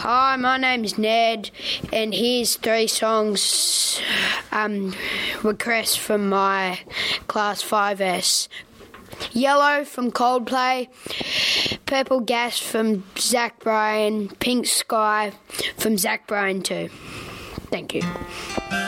Hi, my name's Ned, and here's 3 songs requests from my Class 5S. Yellow from Coldplay, Purple Gas from Zach Bryan, Pink Sky from Zach Bryan too. Thank you.